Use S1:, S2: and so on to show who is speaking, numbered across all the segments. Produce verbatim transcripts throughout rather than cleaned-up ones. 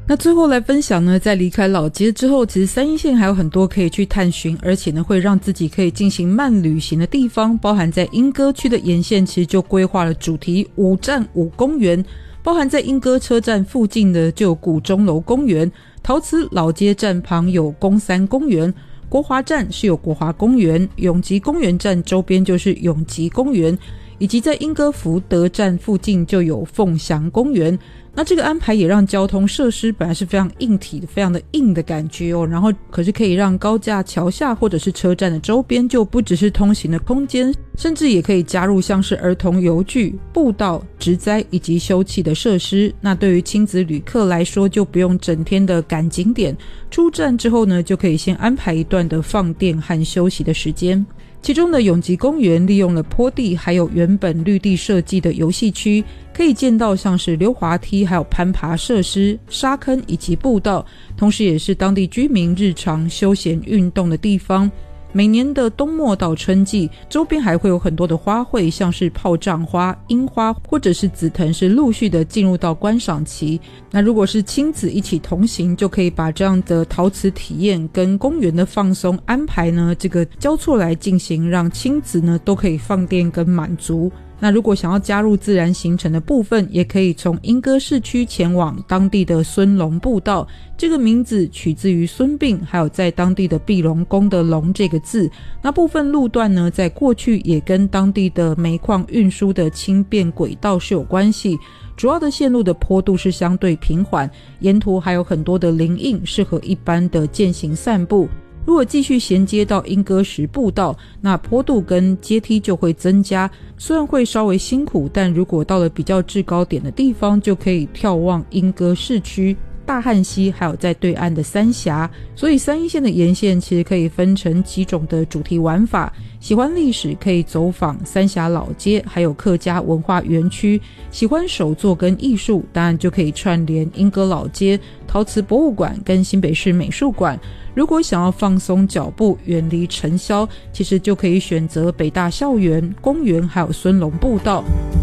S1: 那最后来分享呢，在离开老街之后，其实三鶯线还有很多可以去探寻，而且呢会让自己可以进行慢旅行的地方，包含在莺歌区的沿线其实就规划了主题五站五公园，包含在莺歌车站附近的就有古钟楼公园，陶瓷老街站旁有公三公园，国华站是有国华公园，永吉公园站周边就是永吉公园，以及在莺歌福德站附近就有凤翔公园。那这个安排也让交通设施本来是非常硬体的非常的硬的感觉哦，然后可是可以让高架桥下或者是车站的周边就不只是通行的空间，甚至也可以加入像是儿童游具、步道、植栽以及休憩的设施。那对于亲子旅客来说，就不用整天的赶景点，出站之后呢就可以先安排一段的放电和休息的时间。其中的永吉公园利用了坡地还有原本绿地设计的游戏区，可以见到像是溜滑梯还有攀爬设施、沙坑以及步道，同时也是当地居民日常休闲运动的地方。每年的冬末到春季，周边还会有很多的花卉，像是炮仗花、樱花或者是紫藤，是陆续的进入到观赏期。那如果是亲子一起同行，就可以把这样的陶瓷体验跟公园的放松安排呢，这个交错来进行，让亲子呢都可以放电跟满足。那如果想要加入自然行程的部分，也可以从莺歌市区前往当地的孙龙步道，这个名字取自于孙膑，还有在当地的碧龙宫的龙这个字。那部分路段呢，在过去也跟当地的煤矿运输的轻便轨道是有关系，主要的线路的坡度是相对平缓，沿途还有很多的林荫，适合一般的健行散步。如果继续衔接到莺歌石步道，那坡度跟阶梯就会增加，虽然会稍微辛苦，但如果到了比较制高点的地方，就可以眺望莺歌市区、大汉溪，还有在对岸的三峡。所以三鶯线的沿线其实可以分成几种的主题玩法，喜欢历史可以走访三峡老街还有客家文化园区，喜欢手作跟艺术当然就可以串联莺歌老街、陶瓷博物馆跟新北市美术馆。如果想要放松脚步远离尘嚣，其实就可以选择北大校园、公园还有孙龙步道。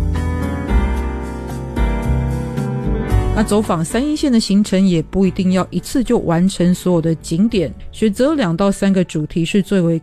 S1: 那走访三鶯线的行程也不一定要一次就完成所有的景点，选择两到三个主题是最为